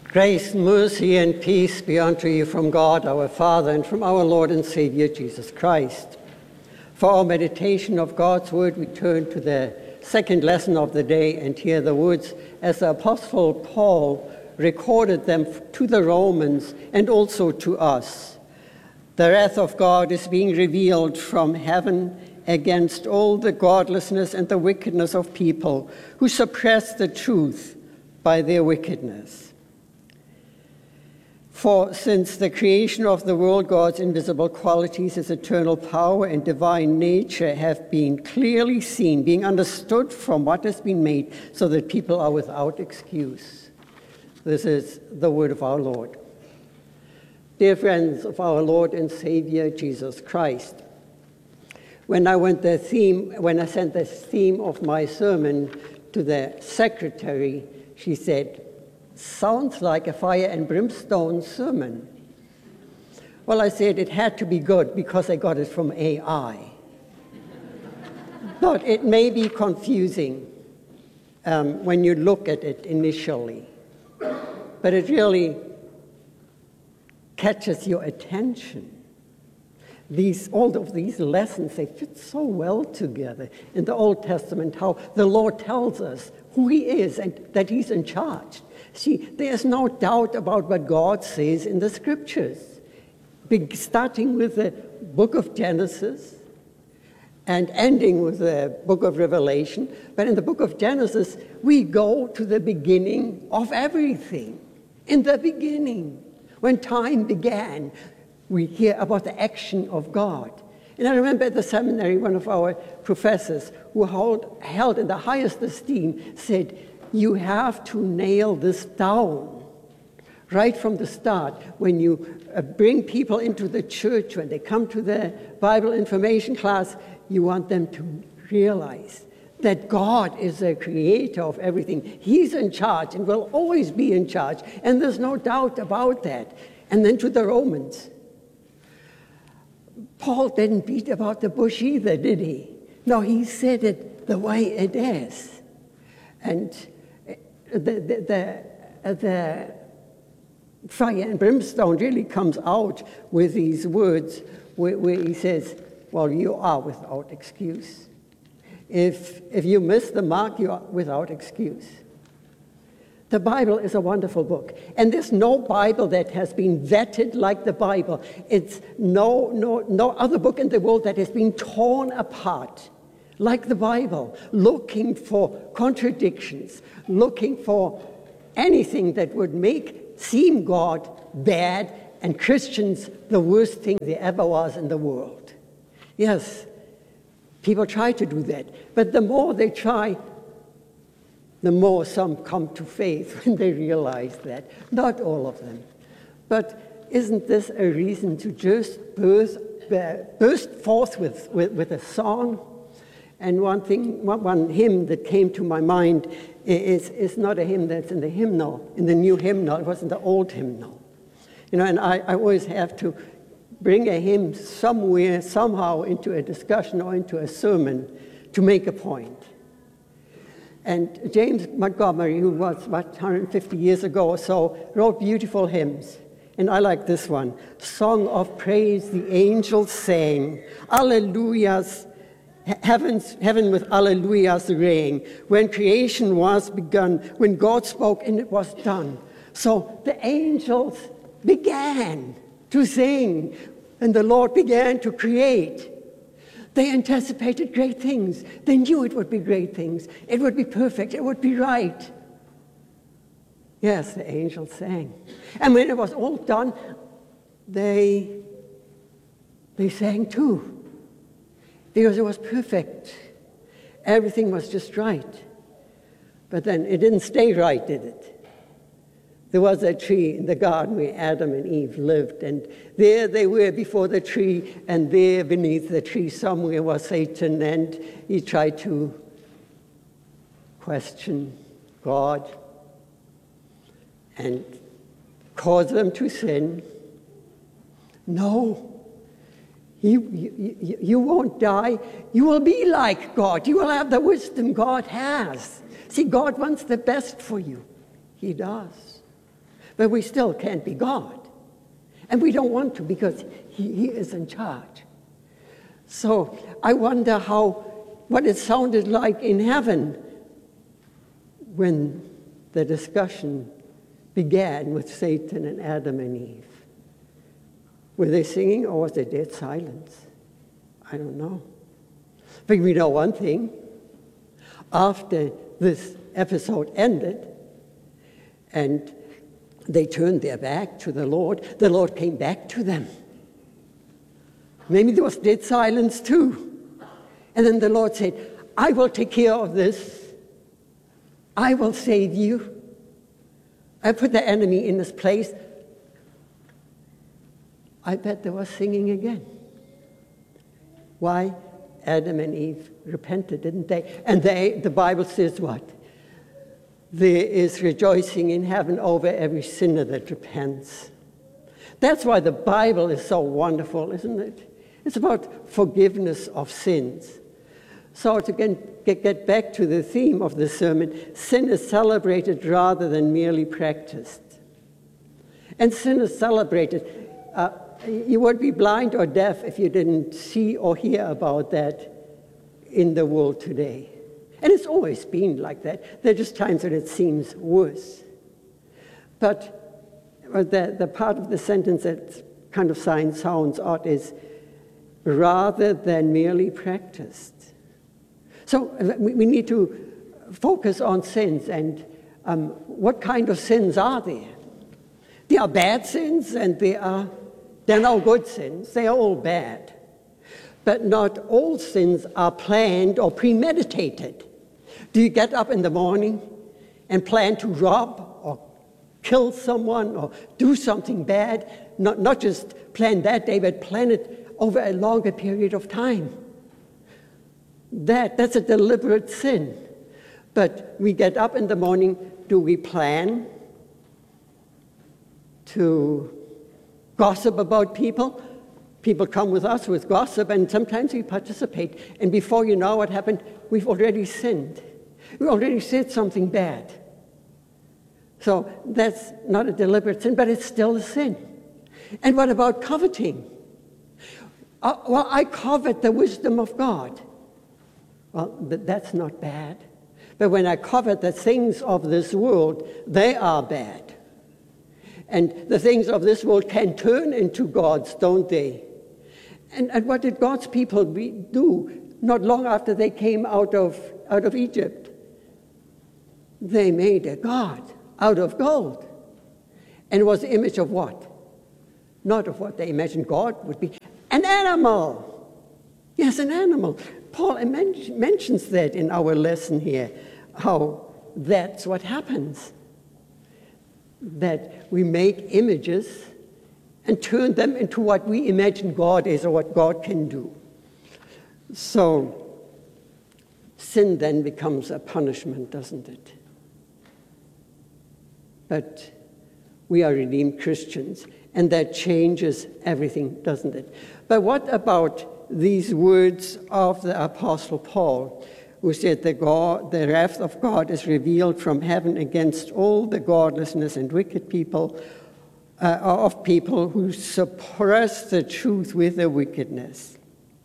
Grace, mercy, and peace be unto you from God our Father and from our Lord and Savior Jesus Christ. For our meditation of God's word, we turn to the second lesson of the day and hear the words as the Apostle Paul recorded them to the Romans and also to us. The wrath of God is being revealed from heaven against all the godlessness and the wickedness of people who suppress the truth by their wickedness. For since the creation of the world, God's invisible qualities, his eternal power and divine nature have been clearly seen, being understood from what has been made, so that people are without excuse. This is the word of our Lord. Dear friends of our Lord and Savior Jesus Christ, when I sent the theme of my sermon to the secretary, she said, "Sounds like a fire and brimstone sermon." Well, I said it had to be good because I got it from AI. But it may be confusing when you look at it initially. But it really catches your attention. All of these lessons, they fit so well together in the Old Testament, how the Lord tells us who he is and that he's in charge. See, there's no doubt about what God says in the scriptures, starting with the book of Genesis and ending with the book of Revelation. But in the book of Genesis, we go to the beginning of everything. In the beginning, when time began, we hear about the action of God. And I remember at the seminary, one of our professors who held in the highest esteem said, "You have to nail this down right from the start. When you bring people into the church, when they come to the Bible information class, you want them to realize that God is the creator of everything. He's in charge and will always be in charge. And there's no doubt about that." And then to the Romans. Paul didn't beat about the bush either, did he? No, he said it the way it is. And the fire and brimstone really comes out with these words where he says, well, you are without excuse. If you miss the mark, you are without excuse. The Bible is a wonderful book, and there's no Bible that has been vetted like the Bible. It's no other book in the world that has been torn apart like the Bible, looking for contradictions, looking for anything that would seem God bad and Christians the worst thing there ever was in the world. Yes, people try to do that, but the more they try, the more some come to faith when they realize that. Not all of them. But isn't this a reason to just burst forth with a song? And one hymn that came to my mind is not a hymn that's in the hymnal, in the new hymnal. It was in the old hymnal. And I always have to bring a hymn somewhere, somehow, into a discussion or into a sermon to make a point. And James Montgomery, who was about 150 years ago or so, wrote beautiful hymns. And I like this one. Song of praise the angels sang, Alleluias, heaven with alleluias rang. When creation was begun, when God spoke and it was done. So the angels began to sing, and the Lord began to create. They anticipated great things. They knew it would be great things. It would be perfect. It would be right. Yes, the angels sang. And when it was all done, they sang too. Because it was perfect. Everything was just right. But then it didn't stay right, did it? There was a tree in the garden where Adam and Eve lived, and there they were before the tree, and there beneath the tree somewhere was Satan, and he tried to question God and cause them to sin. No, you won't die. You will be like God. You will have the wisdom God has. See, God wants the best for you. He does. But we still can't be God. And we don't want to, because he is in charge. So I wonder what it sounded like in heaven when the discussion began with Satan and Adam and Eve. Were they singing, or was there dead silence? I don't know. But we know one thing. After this episode ended, and they turned their back to the Lord came back to them. Maybe there was dead silence too. And then the Lord said, I will take care of this. I will save you. I put the enemy in his place. I bet they were singing again. Why? Adam and Eve repented, didn't they? And the Bible says what? There is rejoicing in heaven over every sinner that repents. That's why the Bible is so wonderful, isn't it? It's about forgiveness of sins. So to get back to the theme of the sermon, sin is celebrated rather than merely practiced. And sin is celebrated. You would be blind or deaf if you didn't see or hear about that in the world today. And it's always been like that. There are just times when it seems worse. But the part of the sentence that kind of sounds odd is rather than merely practiced. So we need to focus on sins and what kind of sins are there? There are bad sins and there are no good sins. They are all bad. But not all sins are planned or premeditated. Do you get up in the morning and plan to rob or kill someone or do something bad? Not just plan that day, but plan it over a longer period of time. That's a deliberate sin. But we get up in the morning, do we plan to gossip about people? People come with us with gossip, and sometimes we participate. And before you know what happened, we've already sinned. We already said something bad. So that's not a deliberate sin, but it's still a sin. And what about coveting? Well, I covet the wisdom of God. Well, that's not bad. But when I covet the things of this world, they are bad. And the things of this world can turn into gods, don't they? And what did God's people do not long after they came out of Egypt? They made a god out of gold. And it was the image of what? Not of what they imagined God would be. An animal. Yes, an animal. Paul mentions that in our lesson here, how that's what happens. That we make images and turn them into what we imagine God is or what God can do. So sin then becomes a punishment, doesn't it? But we are redeemed Christians, and that changes everything, doesn't it? But what about these words of the Apostle Paul, who said the wrath of God is revealed from heaven against all the godlessness and wicked people, of people who suppress the truth with their wickedness.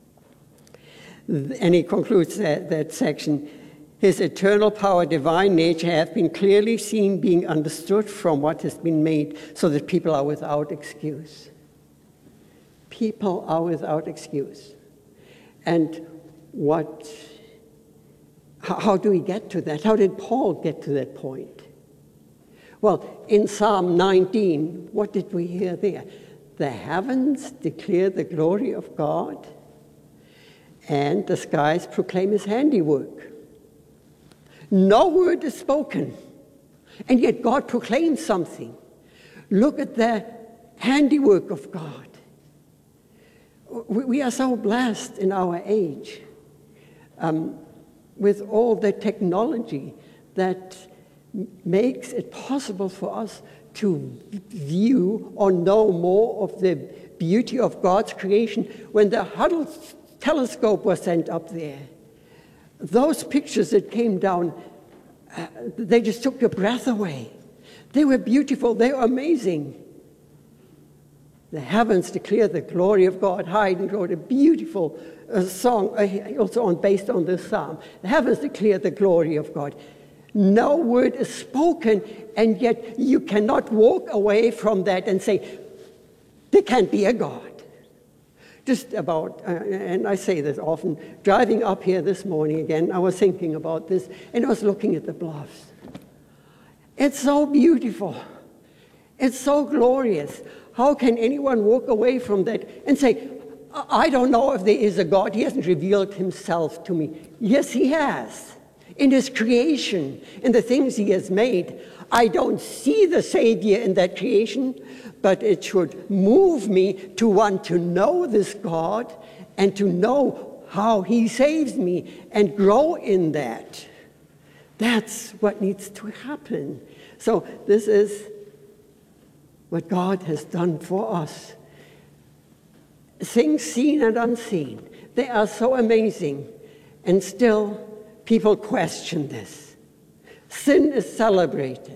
And he concludes that section, his eternal power, divine nature have been clearly seen, being understood from what has been made, so that people are without excuse. People are without excuse. And how do we get to that? How did Paul get to that point? Well, in Psalm 19, what did we hear there? The heavens declare the glory of God, and the skies proclaim his handiwork. No word is spoken, and yet God proclaims something. Look at the handiwork of God. We are so blessed in our age with all the technology that makes it possible for us to view or know more of the beauty of God's creation. When the Hubble telescope was sent up there, those pictures that came down, they just took your breath away. They were beautiful. They were amazing. The heavens declare the glory of God. Haydn wrote a beautiful song, also based on this psalm. The heavens declare the glory of God. No word is spoken, and yet you cannot walk away from that and say, there can't be a God. Just about, and I say this often, driving up here this morning again, I was thinking about this, and I was looking at the bluffs. It's so beautiful. It's so glorious. How can anyone walk away from that and say, I don't know if there is a God. He hasn't revealed himself to me. Yes, he has. In his creation, in the things he has made. I don't see the Savior in that creation, but it should move me to want to know this God and to know how he saves me and grow in that. That's what needs to happen. So this is what God has done for us. Things seen and unseen, they are so amazing, and still people question this. Sin is celebrated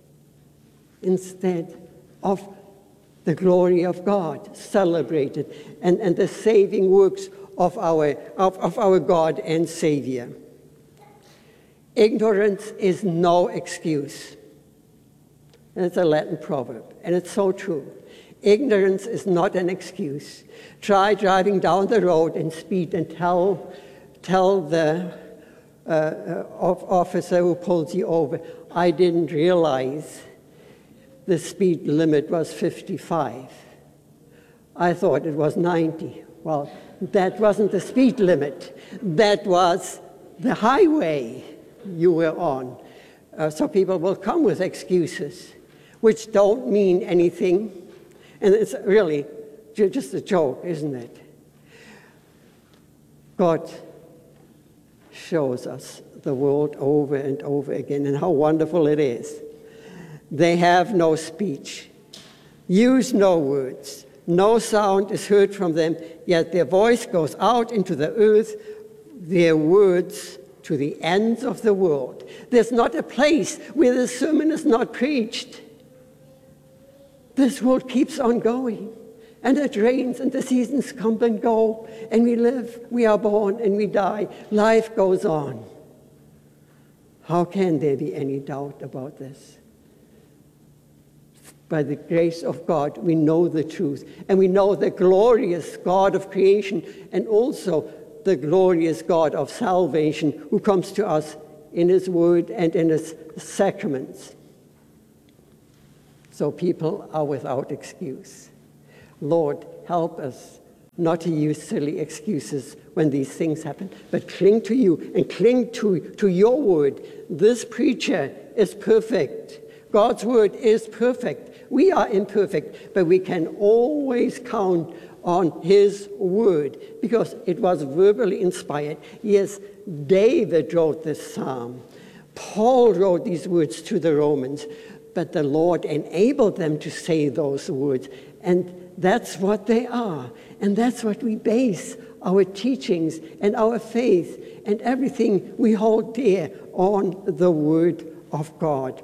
instead of the glory of God celebrated and the saving works of our God and Savior. Ignorance is no excuse. And it's a Latin proverb, and it's so true. Ignorance is not an excuse. Try driving down the road in speed and tell the officer who pulls you over, I didn't realize the speed limit was 55. I thought it was 90. Well, that wasn't the speed limit. That was the highway you were on. So people will come with excuses, which don't mean anything. And it's really just a joke, isn't it? God shows us the world over and over again and how wonderful it is. They have no speech, use no words, no sound is heard from them, yet their voice goes out into the earth, their words to the ends of the world. There's not a place where the sermon is not preached. This world keeps on going, and it rains, and the seasons come and go, and we live, we are born, and we die. Life goes on. How can there be any doubt about this? By the grace of God, we know the truth, and we know the glorious God of creation, and also the glorious God of salvation who comes to us in his word and in his sacraments. So people are without excuse. Lord, help us not to use silly excuses when these things happen, but cling to you and cling to your word. This preacher is perfect. God's word is perfect. We are imperfect, but we can always count on his word because it was verbally inspired. Yes, David wrote this psalm. Paul wrote these words to the Romans, but the Lord enabled them to say those words, and that's what they are, and that's what we base our teachings and our faith and everything we hold dear on the word of God.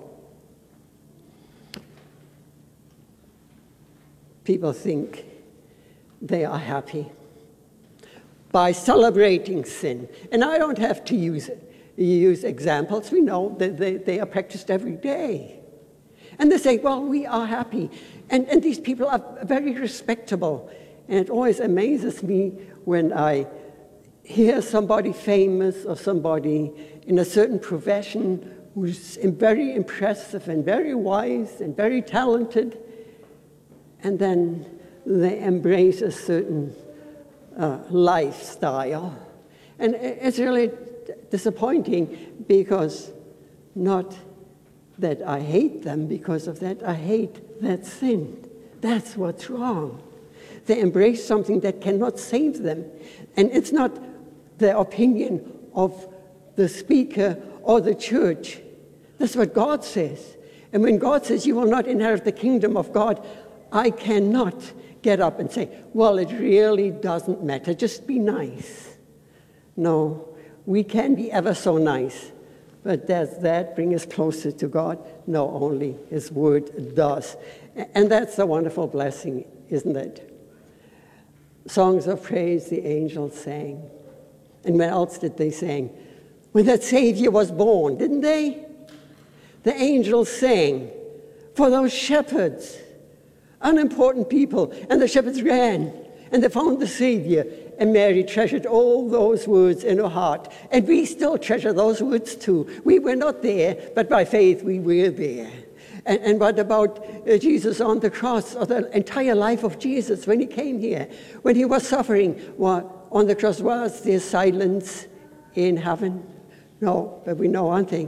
People think they are happy by celebrating sin. And I don't have to use examples. We know that they are practiced every day. And they say, well, we are happy. And these people are very respectable. And it always amazes me when I hear somebody famous or somebody in a certain profession who's very impressive and very wise and very talented, and then they embrace a certain lifestyle. And it's really disappointing because not that I hate them because of that, I hate that sin. That's what's wrong. They embrace something that cannot save them. And it's not the opinion of the speaker or the church. That's what God says. And when God says you will not inherit the kingdom of God, I cannot get up and say, well, it really doesn't matter, just be nice. No, we can be ever so nice, But does that bring us closer to God? No, only His Word does. And that's a wonderful blessing, isn't it? Songs of praise the angels sang. And when else did they sing? When that Savior was born, didn't they? The angels sang for those shepherds, unimportant people. And the shepherds ran, and they found the Savior. And Mary treasured all those words in her heart. And we still treasure those words too. We were not there, but by faith we were there. And what about Jesus on the cross, or the entire life of Jesus when He came here? When He was suffering on the cross, was there silence in heaven? No, but we know one thing.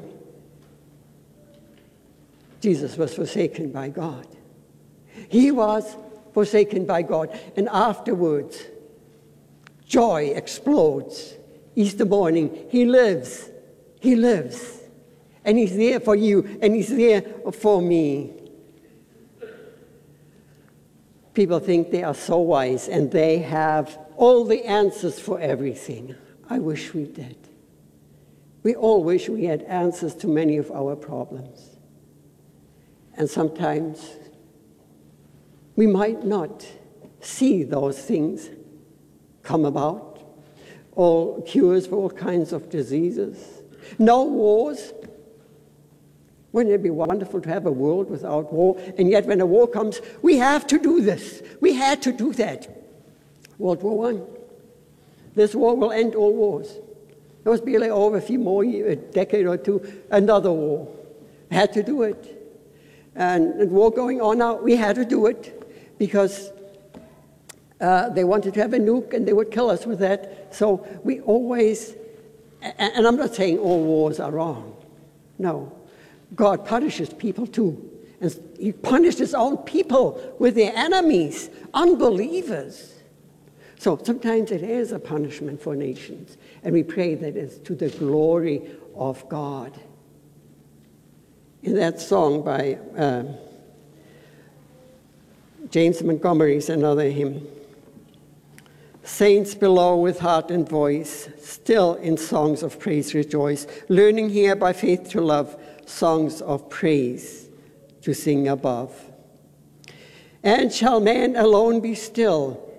Jesus was forsaken by God. He was forsaken by God. And afterwards, joy explodes. Easter morning, He lives. He lives. And He's there for you, and He's there for me. People think they are so wise, and they have all the answers for everything. I wish we did. We all wish we had answers to many of our problems. And sometimes we might not see those things come about. All cures for all kinds of diseases. No wars. Wouldn't it be wonderful to have a world without war? And yet when a war comes, we have to do this. We had to do that. World War I. This war will end all wars. There must be like over a few more years, a decade or two, another war. Had to do it. And the war going on now, we had to do it because they wanted to have a nuke and they would kill us with that. So we always, and I'm not saying all wars are wrong. No. God punishes people too. And He punished His own people with their enemies, unbelievers. So sometimes it is a punishment for nations. And we pray that it's to the glory of God. In that song by James Montgomery's another hymn. Saints below with heart and voice, still in songs of praise rejoice, learning here by faith to love, songs of praise to sing above. And shall man alone be still?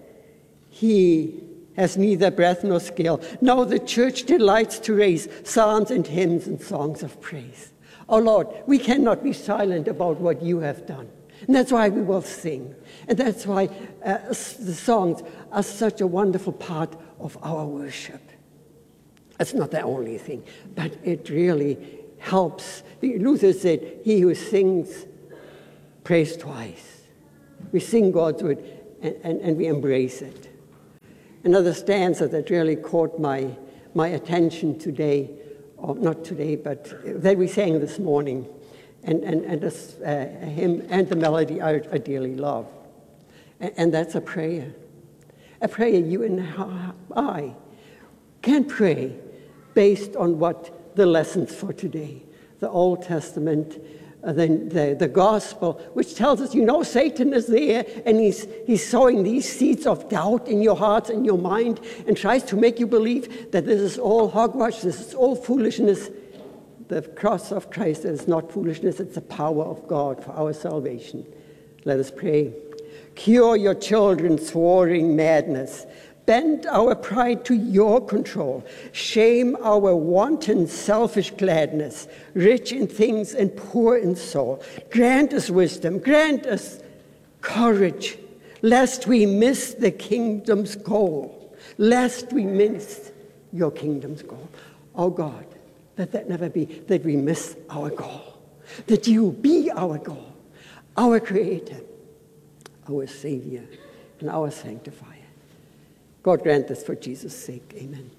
He has neither breath nor skill. No, the church delights to raise psalms and hymns and songs of praise. Oh Lord, we cannot be silent about what You have done. And that's why we will sing. And that's why the songs are such a wonderful part of our worship. It's not the only thing, but it really helps. Luther said, he who sings prays twice. We sing God's word and we embrace it. Another stanza that really caught my attention today, or not today, but that we sang this morning, and this hymn and the melody I dearly love. And that's a prayer. A prayer you and I can pray based on what the lessons for today, the Old Testament, then the gospel, which tells us, Satan is there, and he's sowing these seeds of doubt in your hearts and your mind, and tries to make you believe that this is all hogwash, this is all foolishness. The cross of Christ is not foolishness, it's the power of God for our salvation. Let us pray. Cure your children's warring madness. Bend our pride to Your control. Shame our wanton selfish gladness, rich in things and poor in soul. Grant us wisdom, grant us courage, lest we miss the kingdom's goal, lest we miss Your kingdom's goal. Oh God, let that never be, that we miss our goal, that You be our goal, our Creator, our Savior, and our Sanctifier. God grant this for Jesus' sake. Amen.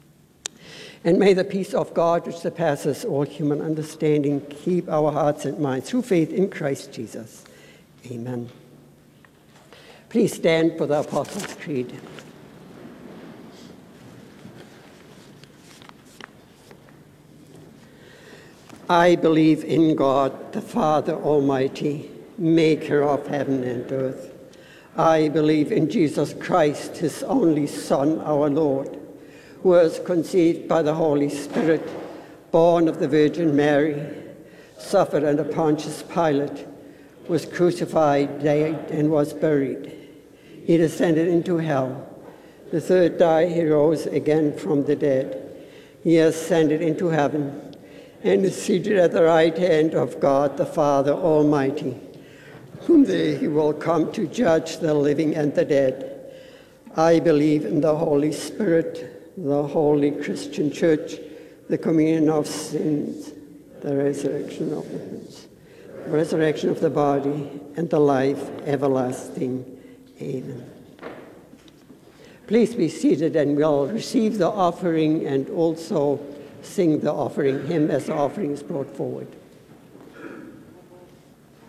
And may the peace of God, which surpasses all human understanding, keep our hearts and minds through faith in Christ Jesus. Amen. Please stand for the Apostles' Creed. I believe in God, the Father Almighty, maker of heaven and earth. I believe in Jesus Christ, His only Son, our Lord, who was conceived by the Holy Spirit, born of the Virgin Mary, suffered under Pontius Pilate, was crucified, died, and was buried. He descended into hell. The third day he rose again from the dead. He ascended into heaven and is seated at the right hand of God the Father Almighty, whom there he will come to judge the living and the dead. I believe in the Holy Spirit, the holy Christian Church, the communion of sins, the resurrection of the body, and the life everlasting. Amen. Please be seated, and we'll receive the offering and also sing the offering hymn as the offering is brought forward.